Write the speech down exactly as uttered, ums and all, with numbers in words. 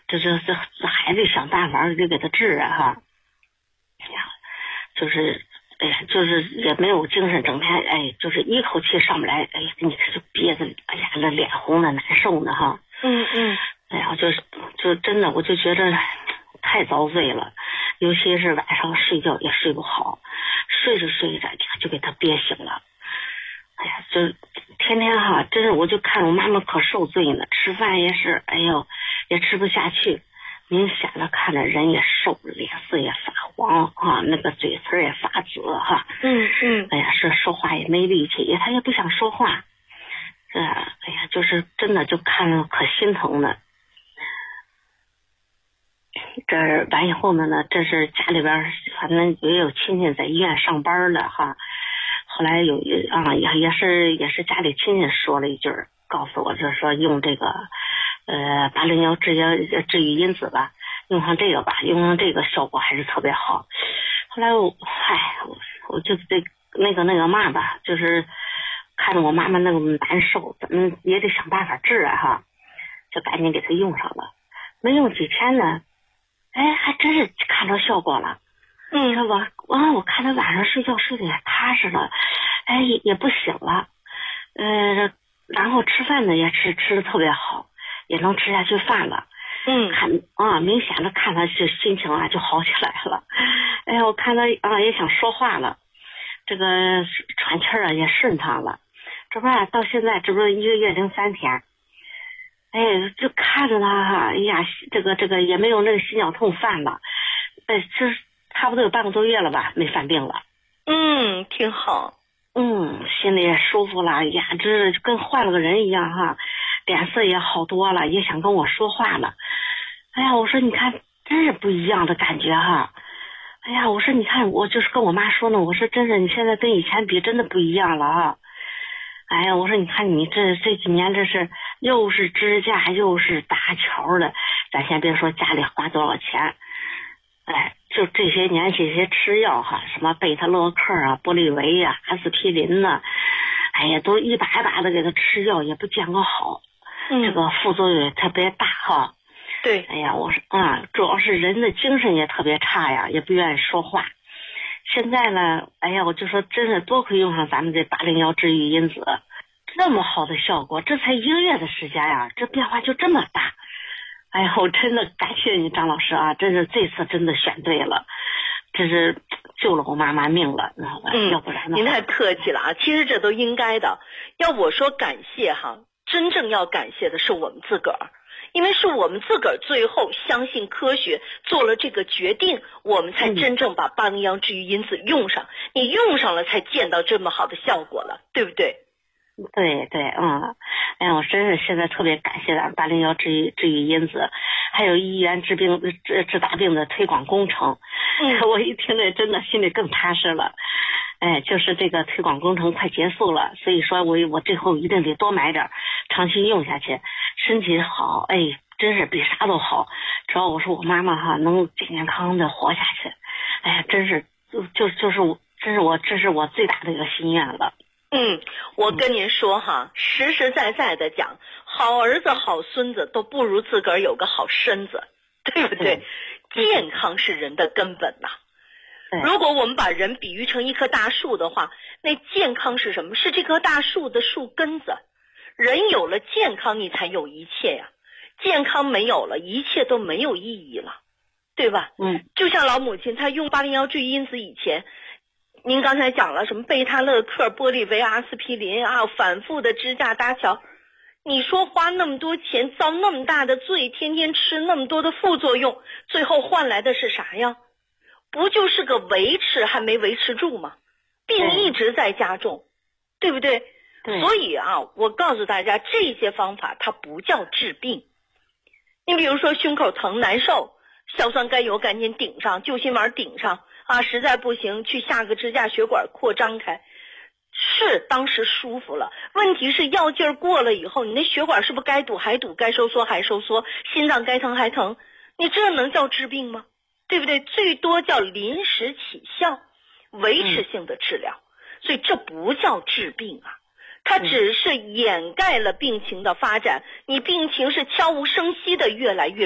这这这这还得想办法得给他治啊哈。哎呀，就是哎呀，就是也没有精神，整天哎，就是一口气上不来，哎呀，你看就憋得，哎呀，那脸红的难受呢哈。 嗯嗯。 哎呀，就是就真的，我就觉得太遭罪了，尤其是晚上睡觉也睡不好，睡着睡着就给他憋醒了。哎呀，就天天哈，真是我就看我妈妈可受罪呢，吃饭也是，哎呦，也吃不下去，明显的看着人也瘦了，脸色也发黄啊，那个嘴唇也发紫哈。 嗯嗯。 哎呀，是说话也没力气，也他也不想说话。这、啊、哎呀，就是真的就看着可心疼了。这完以后呢呢，这是家里边反正也有亲戚在医院上班了哈。后来有啊也也是也是家里亲戚说了一句，告诉我就是说用这个呃八零幺治疗治愈因子吧，用上这个吧，用上这个效果还是特别好。后来我嗨我我就这那个那个嘛吧，就是看着我妈妈那么难受，咱们也得想办法治啊哈，就赶紧给她用上了。没用几天呢，哎，还真是看到效果了。嗯，是吧？啊，我看他晚上睡觉睡得也踏实了，哎，也也不醒了，呃，然后吃饭呢也吃吃的特别好，也能吃下去饭了。嗯，看啊，明显的看他是心情啊就好起来了。哎呀，我看他啊也想说话了，这个喘气儿啊也顺畅了。这不到现在这不是一个月零三天。哎，就看着他哈，哎呀，这个这个也没有那个心绞痛犯了，哎，这差不多有半个多月了吧，没犯病了。 嗯，挺好。 嗯，心里也舒服了，哎呀，这跟换了个人一样哈，脸色也好多了，也想跟我说话了。哎呀，我说你看，真是不一样的感觉哈。哎呀，我说你看，我就是跟我妈说呢，我说真的，你现在跟以前比，真的不一样了啊。哎呀，我说你看你这这几年这是又是支架又是搭桥的，咱先别说家里花多少钱，哎，就这些年这些吃药哈，什么贝塔洛克啊、玻利维啊、阿司匹林呐、啊，哎呀，都一把一把的给他吃药，也不见个好，嗯、这个副作用也特别大哈。 对， 哎呀，我说啊、嗯，主要是人的精神也特别差呀，也不愿意说话。现在呢，哎呀，我就说真是多亏用上咱们这八零幺治愈因子，那么好的效果，这才一个月的时间呀，这变化就这么大。哎呀，我真的感谢你张老师啊，真是这次真的选对了，这是救了我妈妈命了，知道吧？嗯，要不然您太客气了啊，其实这都应该的。要我说感谢哈，真正要感谢的是我们自个儿。因为是我们自个儿最后相信科学做了这个决定，我们才真正把八零幺治愈因子用上、嗯、你用上了才见到这么好的效果了，对不对？ 对对，嗯，哎呀，我真是现在特别感谢咱八零幺治愈治愈因子，还有医院治病治治大病的推广工程。嗯，我一听这真的心里更踏实了。哎，就是这个推广工程快结束了，所以说我我最后一定得多买点，长期用下去，身体好，哎，真是比啥都好。只要我说我妈妈哈能健健康康的活下去，哎呀，真是就就就是我，这是我这是我最大的一个心愿了。 嗯，我跟您说哈，实实在在的讲，好儿子好孙子都不如自个儿有个好身子，对不对？嗯、健康是人的根本呐、啊。如果我们把人比喻成一棵大树的话，那健康是什么？是这棵大树的树根子。人有了健康，你才有一切呀。健康没有了，一切都没有意义了，对吧？嗯。就像老母亲，她用八零幺治愈因子以前，您刚才讲了什么贝塔勒克、玻利维、阿司匹林啊，反复的支架搭桥。你说花那么多钱，遭那么大的罪，天天吃那么多的副作用，最后换来的是啥呀？不就是个维持还没维持住吗？病一直在加重，对不对？对。所以啊，我告诉大家，这些方法它不叫治病。你比如说胸口疼难受，硝酸甘油赶紧顶上，救心丸顶上啊，实在不行去下个支架血管扩张开，是当时舒服了。问题是药劲儿过了以后，你那血管是不是该堵还堵，该收缩还收缩，心脏该疼还疼？你这能叫治病吗？对不对？最多叫临时起效，维持性的治疗、嗯、所以这不叫治病啊，它只是掩盖了病情的发展，你病情是悄无声息的越来越